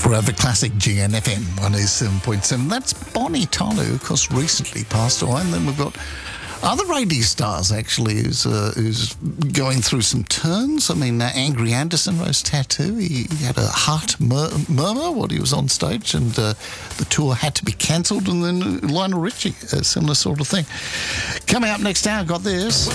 Forever Classic GNFM 107.7. That's Bonnie Tyler, who of course recently passed away. And then we've got other radio stars actually who's going through some turns. I mean, Angry Anderson, Rose Tattoo, he had a heart murmur while he was on stage, and the tour had to be cancelled. And then Lionel Richie, a similar sort of thing. Coming up next hour, got this.